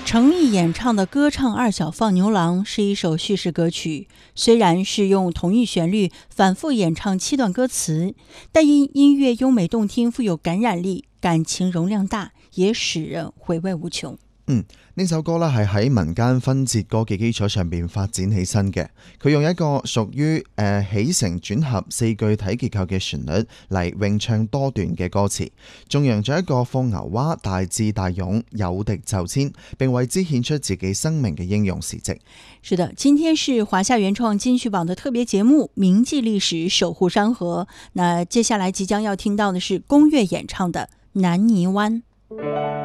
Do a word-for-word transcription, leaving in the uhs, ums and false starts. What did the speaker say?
程毅演唱的歌唱二小放牛郎是一首叙事歌曲，虽然是用同一旋律反复演唱七段歌词，但因音乐优美动聽，富有感染力，感情容量大，也使人回味無窮。 嗯，呢首歌咧係喺民間分節歌嘅基礎上邊發展起身嘅，佢用一個屬於誒、呃、起承轉合四句體結構嘅旋律嚟詠唱多段嘅歌詞，仲用咗一個放牛娃大智大勇有敵就遷，並為之獻出自己生命嘅英勇事蹟。 是的，今天是華夏原創金曲榜的特別節目《銘記歷史，守護山河》。那接下來即將要聽到的是宮樂演唱的《南泥灣》。